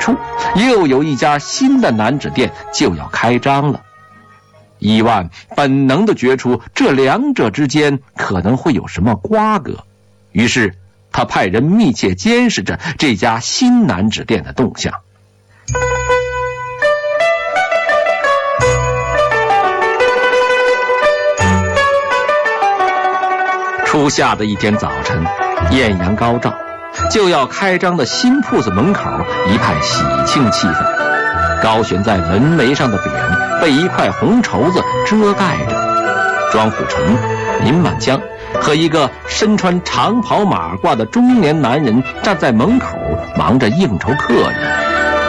处，又有一家新的南纸店就要开张了。伊万本能地觉出这两者之间可能会有什么瓜葛，于是他派人密切监视着这家新南纸店的动向。初夏的一天早晨，艳阳高照，就要开张的新铺子门口一派喜庆气氛。高悬在门楣上的匾被一块红绸子遮盖着，庄虎臣、林满江和一个身穿长袍马褂的中年男人站在门口忙着应酬客人。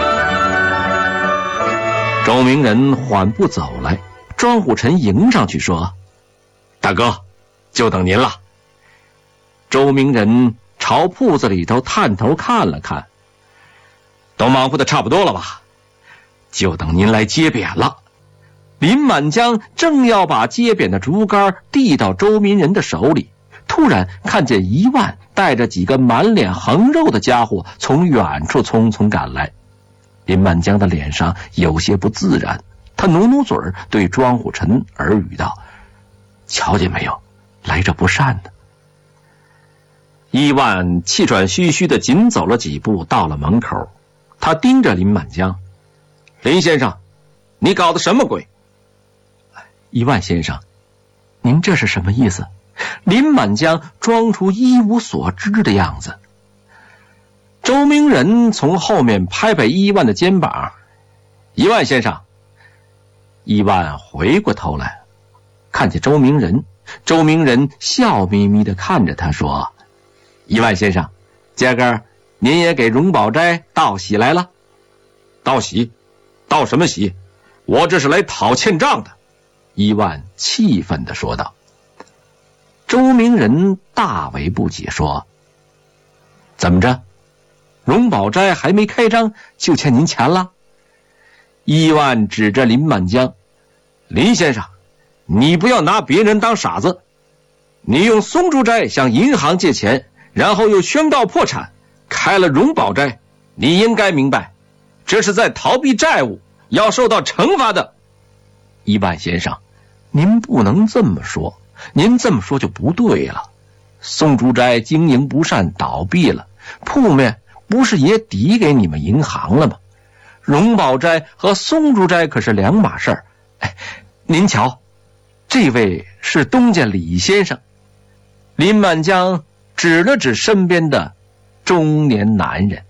周明仁缓步走来，庄虎臣迎上去说：“大哥，就等您了。”周明仁朝铺子里头探头看了看，都忙活的差不多了吧？就等您来接匾了。林满江正要把接匾的竹竿递到周明仁的手里，突然看见一万带着几个满脸横肉的家伙从远处匆匆赶来。林满江的脸上有些不自然，他努努嘴对庄虎臣耳语道：“瞧见没有，来者不善的。”伊万气喘吁吁地紧走了几步，到了门口，他盯着林满江：“林先生，你搞的什么鬼？”“伊万先生，您这是什么意思？”林满江装出一无所知的样子。周明仁从后面拍拍伊万的肩膀：“伊万先生。”伊万回过头来，看见周明仁，周明仁笑眯眯地看着他说：“伊万先生，今个您也给荣宝斋道喜来了？”“道喜？道什么喜？我这是来讨欠账的。”伊万气愤地说道。周明仁大为不解，说：“怎么着？荣宝斋还没开张就欠您钱了？”伊万指着林满江：“林先生，你不要拿别人当傻子。你用松竹斋向银行借钱，然后又宣告破产，开了荣宝斋，你应该明白，这是在逃避债务，要受到惩罚的。”“伊万先生，您不能这么说，您这么说就不对了。松竹斋经营不善倒闭了，铺面不是也抵给你们银行了吗？荣宝斋和松竹斋可是两码事儿。您瞧，这位是东家李先生。”林满江指了指身边的中年男人。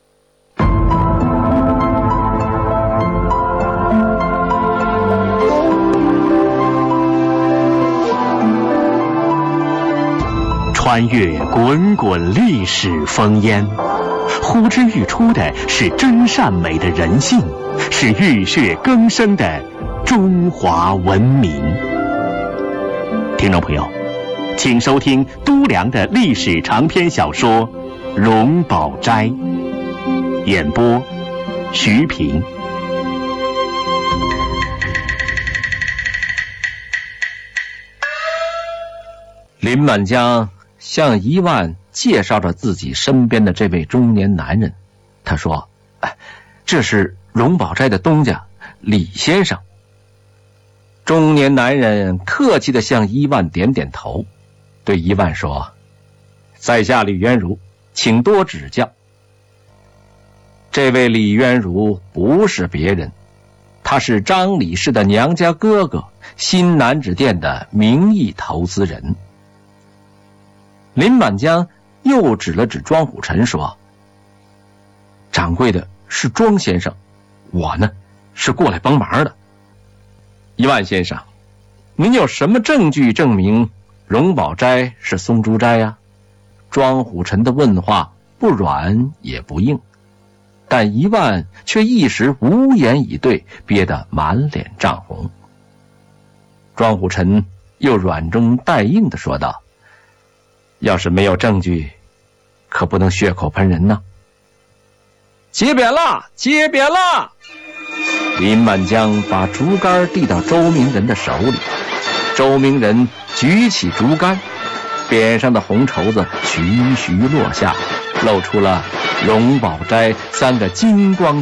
穿越滚滚历史烽烟，呼之欲出的是真善美的人性，是浴血更生的中华文明。听众朋友，请收听都良的历史长篇小说《荣宝斋》，演播徐平。 林满江向伊万介绍着自己身边的这位中年男人，他说：“这是荣宝斋的东家李先生。”中年男人客气地向伊万点点头，对伊万说：“在下李渊如，请多指教。”这位李渊如不是别人，他是张理事的娘家哥哥，新南纸店的名义投资人。林满江又指了指庄虎臣说：“掌柜的是庄先生，我呢是过来帮忙的。伊万先生，您有什么证据证明荣宝斋是松竹斋呀？”庄虎臣的问话不软也不硬，但伊万却一时无言以对，憋得满脸涨红。庄虎臣又软中带硬地说道：“要是没有证据，可不能血口喷人呐！”“接匾了，接匾了！”林满江把竹竿递到周明仁的手里，周明仁举起竹竿，匾上的红绸子徐徐落下，露出了荣宝斋三个金光